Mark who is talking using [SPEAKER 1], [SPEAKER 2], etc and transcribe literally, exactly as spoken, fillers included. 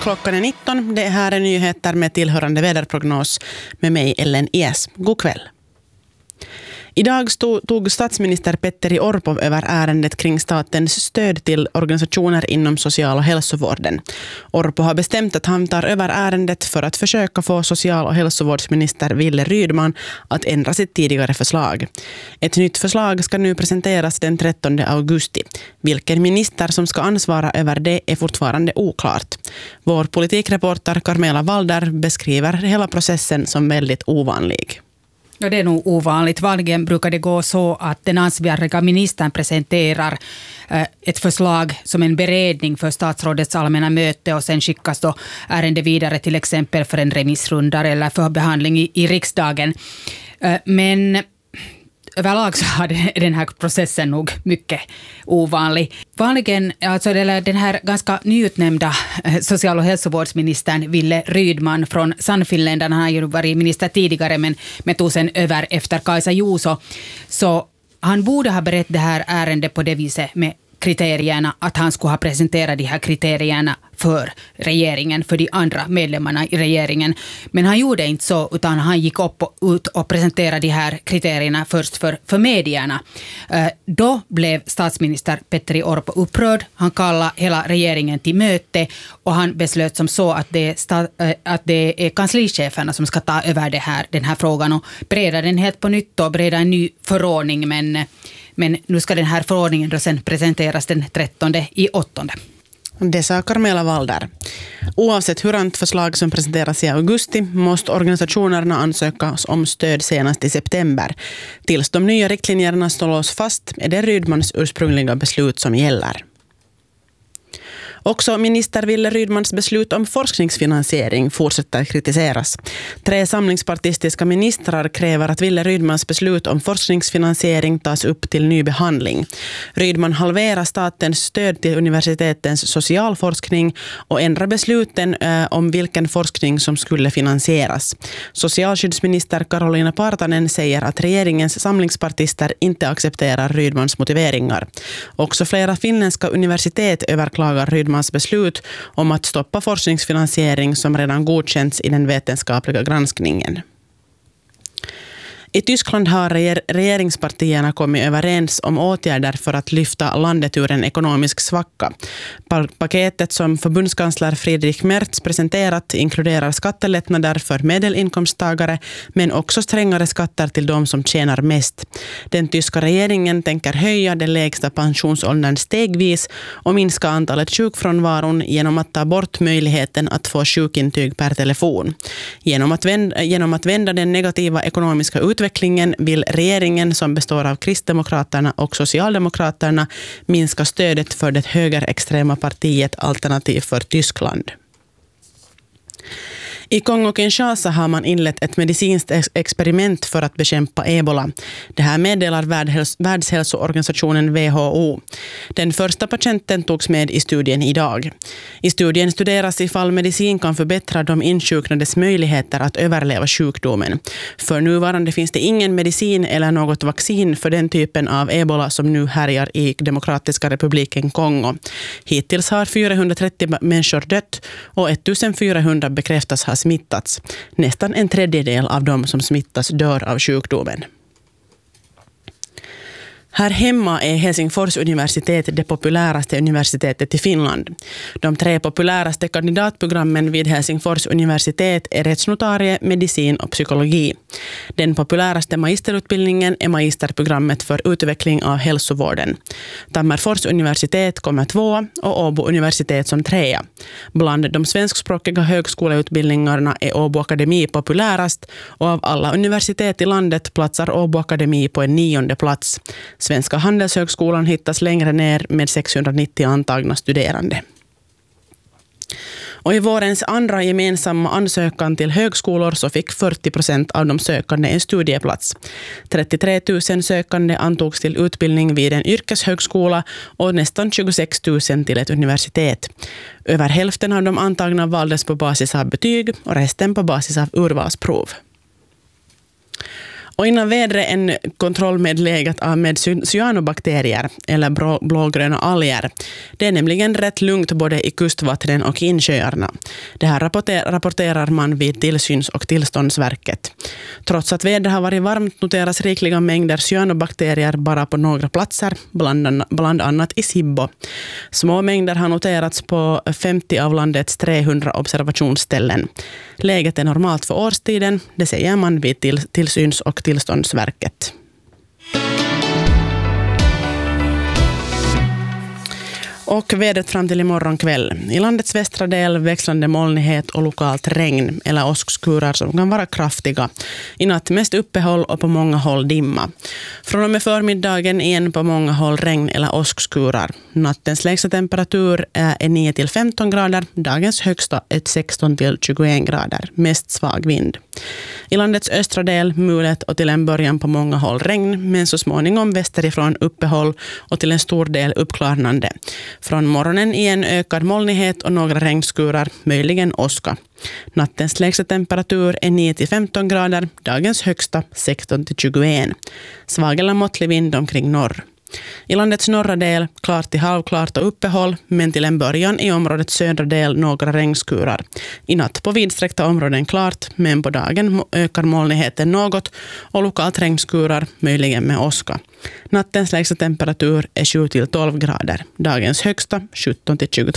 [SPEAKER 1] Klockan är nitton. Det här är nyheter med tillhörande väderprognos med mig Ellen Ies. God kväll. Idag stod, tog statsminister Petteri Orpo över ärendet kring statens stöd till organisationer inom social- och hälsovården. Orpo har bestämt att han tar över ärendet för att försöka få social- och hälsovårdsminister Wille Rydman att ändra sitt tidigare förslag. Ett nytt förslag ska nu presenteras den trettonde augusti. Vilken minister som ska ansvara över det är fortfarande oklart. Vår politikreporter Carmela Walder beskriver hela processen som väldigt ovanlig.
[SPEAKER 2] Ja, det är nog ovanligt. Vanligen brukar det gå så att den ansvariga ministern presenterar eh, ett förslag som en beredning för statsrådets allmänna möte och sen skickas då ärende vidare till exempel för en remissrunda eller för behandling i, i riksdagen. Eh, men överlag så har den här processen nog mycket ovanlig. Vanligen, alltså den här ganska nyutnämnda social- och hälsovårdsministern Wille Rydman från Sannfinländarna, han har ju varit minister tidigare men, men tog sen över efter Kaisa Juuso. Så han borde ha berett det här ärendet på det viset med kriterierna, att han skulle ha presenterat de här kriterierna för regeringen, för de andra medlemmarna i regeringen. Men han gjorde inte så, utan han gick upp och, ut och presenterade de här kriterierna först för, för medierna. Eh, då blev statsminister Petteri Orpo upprörd. Han kallade hela regeringen till möte och han beslöt som så att det, sta, eh, att det är kanslicheferna som ska ta över det här, den här frågan och bereda den helt på nytt och bereda en ny förordning. Men, men nu ska den här förordningen då sen presenteras den trettonde i åttonde.
[SPEAKER 1] Det sa Carmela Walder. Oavsett hurant förslag som presenteras i augusti måste organisationerna ansöka om stöd senast i september. Tills de nya riktlinjerna slås fast är det Rydmans ursprungliga beslut som gäller. Också minister Wille Rydmans beslut om forskningsfinansiering fortsätter kritiseras. Tre samlingspartistiska ministrar kräver att Wille Rydmans beslut om forskningsfinansiering tas upp till ny behandling. Rydman halverar statens stöd till universitetens socialforskning och ändrar besluten eh, om vilken forskning som skulle finansieras. Socialskyddsminister Karolina Partanen säger att regeringens samlingspartister inte accepterar Rydmans motiveringar. Också flera finländska universitet överklagar Rydmans beslut om att stoppa forskningsfinansiering som redan godkänts i den vetenskapliga granskningen. I Tyskland har regeringspartierna kommit överens om åtgärder för att lyfta landet ur en ekonomisk svacka. Paketet som förbundskansler Friedrich Merz presenterat inkluderar skattelättnader för medelinkomsttagare men också strängare skatter till de som tjänar mest. Den tyska regeringen tänker höja den lägsta pensionsåldern stegvis och minska antalet sjukfrånvaron genom att ta bort möjligheten att få sjukintyg per telefon. Genom att vända, genom att vända den negativa ekonomiska utvecklingen Utvecklingen vill regeringen som består av Kristdemokraterna och Socialdemokraterna minska stödet för det högerextrema partiet Alternativ för Tyskland. I Kongo-Kinshasa har man inlett ett medicinskt experiment för att bekämpa ebola. Det här meddelar Världshälsoorganisationen W H O. Den första patienten togs med i studien idag. I studien studeras ifall medicin kan förbättra de insjuknades möjligheter att överleva sjukdomen. För nuvarande finns det ingen medicin eller något vaccin för den typen av ebola som nu härjar i Demokratiska republiken Kongo. Hittills har fyrahundratrettio människor dött och fjortonhundra bekräftas ha smittats. Nästan en tredjedel av dem som smittas dör av sjukdomen. Här hemma är Helsingfors universitet det populäraste universitetet i Finland. De tre populäraste kandidatprogrammen vid Helsingfors universitet är rättsnotarie, medicin och psykologi. Den populäraste magisterutbildningen är magisterprogrammet för utveckling av hälsovården. Tammerfors universitet kommer tvåa och Åbo universitet som trea. Bland de svenskspråkiga högskoleutbildningarna är Åbo Akademi populärast och av alla universitet i landet platsar Åbo Akademi på en nionde plats. Svenska handelshögskolan hittas längre ner med sexhundranittio antagna studerande. Och i vårens andra gemensamma ansökan till högskolor så fick fyrtio procent av de sökande en studieplats. trettiotre tusen sökande antogs till utbildning vid en yrkeshögskola och nästan tjugosex tusen till ett universitet. Över hälften av de antagna valdes på basis av betyg och resten på basis av urvalsprov. Och innan vädret en kontroll med läget av med cyanobakterier eller blå, blågröna alger. Det är nämligen rätt lugnt både i kustvattnen och insjöarna. Det här rapporter, rapporterar man vid Tillsyns- och tillståndsverket. Trots att vädret har varit varmt noteras rikliga mängder cyanobakterier bara på några platser, bland, bland annat i Sibbo. Små mängder har noterats på femtio av landets trehundra observationsställen. Läget är normalt för årstiden, det säger man vid till, Tillsyns- och tillståndsverket. Och vädret fram till imorgon kväll. I landets västra del växlande molnighet och lokalt regn eller åskskurar som kan vara kraftiga. I natt mest uppehåll och på många håll dimma. Från och med förmiddagen igen på många håll regn eller åskskurar. Nattens lägsta temperatur är nio till femton grader. Dagens högsta är sexton till tjugoen grader. Mest svag vind. I landets östra del mulet och till en början på många håll regn, men så småningom västerifrån uppehåll och till en stor del uppklarnande. Från morgonen igen ökad molnighet och några regnskurar, möjligen åska. Nattens lägsta temperatur är nio till femton grader, dagens högsta sexton till tjugoen. Svag eller måttlig vind omkring norr. I landets norra del klart till halvklart och uppehåll, men till en början i områdets södra del några regnskurar. I natt på vidsträckta områden klart, men på dagen ökar molnigheten något och lokalt regnskurar, möjligen med åska. Nattens lägsta temperatur är sju till tolv grader, dagens högsta sjutton till tjugotvå.